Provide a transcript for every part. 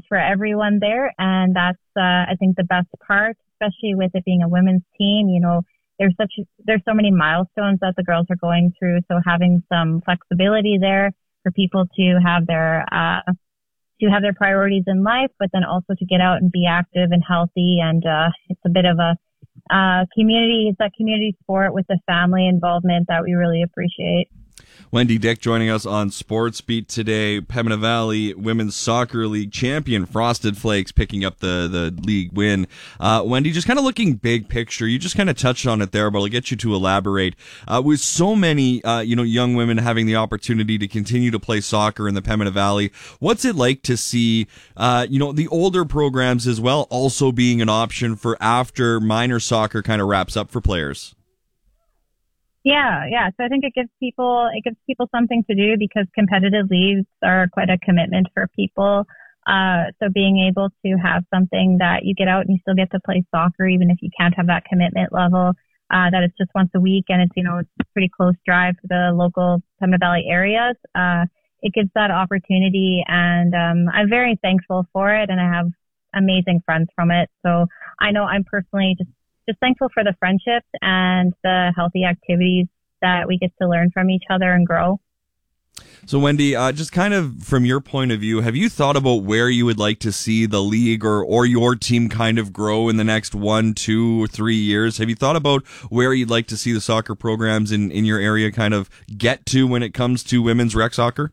for everyone there. And that's, I think, the best part, especially with it being a women's team. You know, there's so many milestones that the girls are going through. So having some flexibility there for people to have their priorities in life, but then also to get out and be active and healthy. And it's a bit of a community. It's that community sport with the family involvement that we really appreciate. Wendy Dick joining us on Sports Beat today. Pembina Valley Women's Soccer League champion Frosted Flakes picking up the league win. Wendy, just kind of looking big picture, you just kind of touched on it there, but I'll get you to elaborate. With so many young women having the opportunity to continue to play soccer in the Pembina Valley, what's it like to see the older programs as well also being an option for after minor soccer kind of wraps up for players? Yeah. So I think it gives people something to do, because competitive leagues are quite a commitment for people. So being able to have something that you get out and you still get to play soccer, even if you can't have that commitment level, that it's just once a week and it's a pretty close drive to the local Pembina Valley areas. It gives that opportunity, and I'm very thankful for it, and I have amazing friends from it. So I know I'm personally just thankful for the friendships and the healthy activities that we get to learn from each other and grow. So Wendy, just kind of from your point of view, have you thought about where you would like to see the league or your team kind of grow in the next 1, 2, or 3 years? Have you thought about where you'd like to see the soccer programs in your area kind of get to when it comes to women's rec soccer?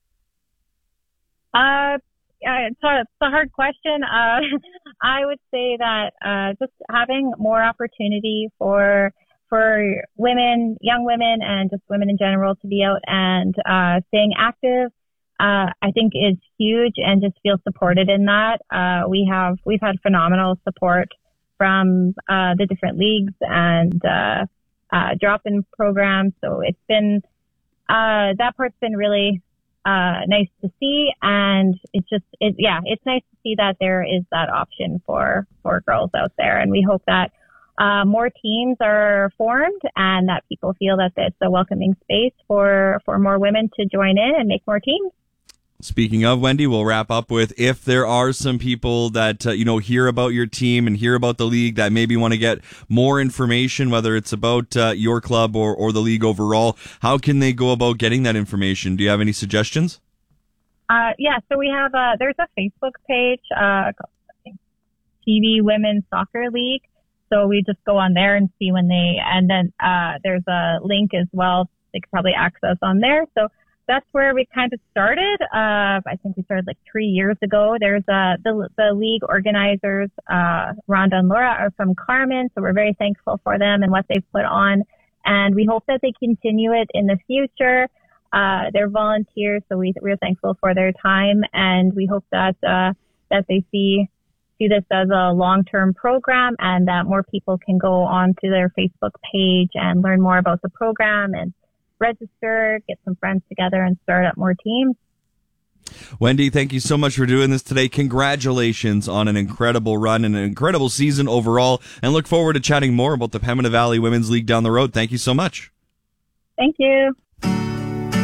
It's a hard question. I would say that just having more opportunity for women, young women, and just women in general to be out and staying active, I think is huge, and just feel supported in that. We've had phenomenal support from the different leagues and drop-in programs. So it's been that part's been really nice to see, and it's nice to see that there is that option for girls out there, and we hope that more teams are formed and that people feel that it's a welcoming space for more women to join in and make more teams. Speaking of, Wendy, we'll wrap up with, if there are some people that hear about your team and hear about the league that maybe want to get more information, whether it's about your club or the league overall, how can they go about getting that information? Do you have any suggestions? So we have there's a Facebook page called TV Women's Soccer League. So we just go on there and see and then there's a link as well. They could probably access on there. So that's where we kind of started. I think we started like 3 years ago. There's the league organizers, Rhonda and Laura, are from Carmen, so we're very thankful for them and what they've put on. And we hope that they continue it in the future. They're volunteers, so we're thankful for their time, and we hope that they see this as a long-term program, and that more people can go onto their Facebook page and learn more about the program and register, get some friends together, and start up more teams. Wendy, thank you so much for doing this today. Congratulations on an incredible run and an incredible season overall, and look forward to chatting more about the Pembina Valley Women's League down the road. Thank you so much. Thank you.